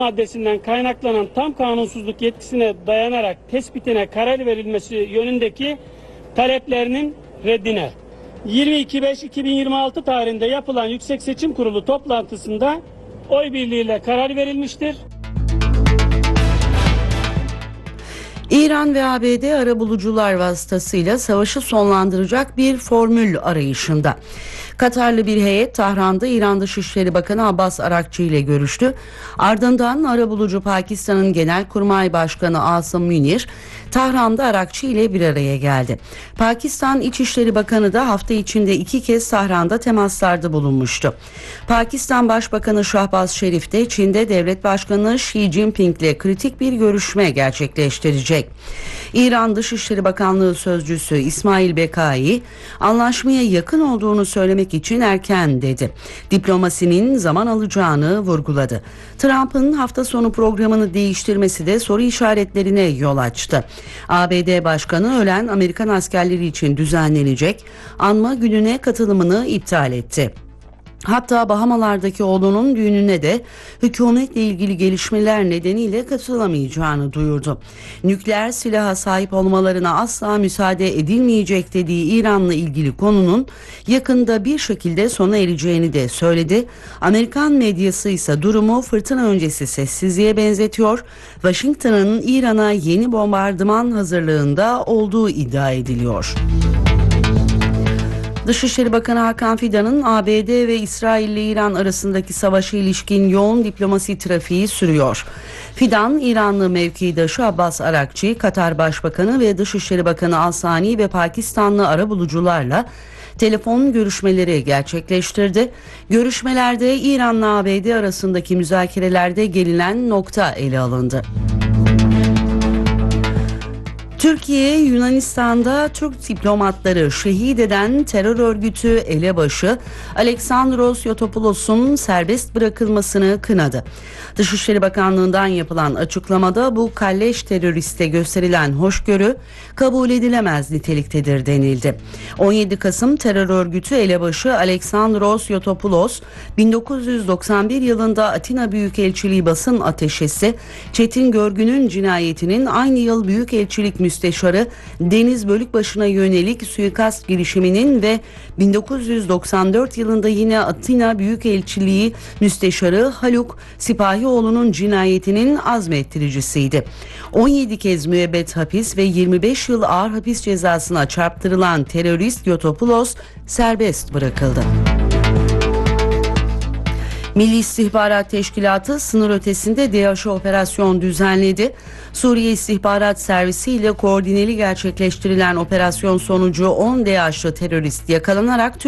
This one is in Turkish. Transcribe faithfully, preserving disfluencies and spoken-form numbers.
maddesinden kaynaklanan tam kanunsuzluk yetkisine dayanarak tespitine karar verilmesi yönündeki taleplerinin reddine. yirmi iki Eylül iki bin yirmi altı tarihinde yapılan Yüksek Seçim Kurulu toplantısında oy birliğiyle karar verilmiştir. İran ve A B D arabulucular vasıtasıyla savaşı sonlandıracak bir formül arayışında. Katarlı bir heyet Tahran'da İran Dışişleri Bakanı Abbas Arakçı ile görüştü. Ardından arabulucu Pakistan'ın Genelkurmay Başkanı Asım Münir, Tahran'da Arakçı ile bir araya geldi. Pakistan İçişleri Bakanı da hafta içinde iki kez Tahran'da temaslarda bulunmuştu. Pakistan Başbakanı Şahbaz Şerif de Çin'de Devlet Başkanı Xi Jinping ile kritik bir görüşme gerçekleştirecek. İran Dışişleri Bakanlığı Sözcüsü İsmail Bekai, anlaşmaya yakın olduğunu söylemek için erken dedi. Diplomasinin zaman alacağını vurguladı. Trump'ın hafta sonu programını değiştirmesi de soru işaretlerine yol açtı. A B D Başkanı ölen Amerikan askerleri için düzenlenecek anma gününe katılımını iptal etti. Hatta Bahamalardaki oğlunun düğününe de hükümetle ilgili gelişmeler nedeniyle katılamayacağını duyurdu. Nükleer silaha sahip olmalarına asla müsaade edilmeyecek dediği İran'la ilgili konunun yakında bir şekilde sona ereceğini de söyledi. Amerikan medyası ise durumu fırtına öncesi sessizliğe benzetiyor. Washington'ın İran'a yeni bombardıman hazırlığında olduğu iddia ediliyor. Dışişleri Bakanı Hakan Fidan'ın A B D ve İsrail ile İran arasındaki savaşa ilişkin yoğun diplomasi trafiği sürüyor. Fidan, İranlı mevkidaşı Abbas Arakçı, Katar Başbakanı ve Dışişleri Bakanı Al-Sani ve Pakistanlı arabulucularla telefon görüşmeleri gerçekleştirdi. Görüşmelerde İran'la A B D arasındaki müzakerelerde gelinen nokta ele alındı. Türkiye, Yunanistan'da Türk diplomatları şehit eden terör örgütü elebaşı Aleksandros Yotopoulous'un serbest bırakılmasını kınadı. Dışişleri Bakanlığı'ndan yapılan açıklamada bu kalleş teröriste gösterilen hoşgörü kabul edilemez niteliktedir denildi. on yedi Kasım terör örgütü elebaşı Aleksandros Yotopoulos, bin dokuz yüz doksan bir yılında Atina Büyükelçiliği basın ateşesi Çetin Görgün'ün cinayetinin aynı yıl Büyükelçilik Müsteşarı Deniz Bölükbaşı'na yönelik suikast girişiminin ve bin dokuz yüz doksan dört yılında yine Atina Büyükelçiliği Müsteşarı Haluk Sipahioğlu'nun cinayetinin azmettiricisiydi. on yedi kez müebbet hapis ve yirmi beş yıl ağır hapis cezasına çarptırılan terörist Yotopoulos serbest bırakıldı. Milli İstihbarat Teşkilatı sınır ötesinde DEAŞ'a operasyon düzenledi. Suriye İstihbarat Servisi ile koordineli gerçekleştirilen operasyon sonucu on DEAŞ'lı terörist yakalanarak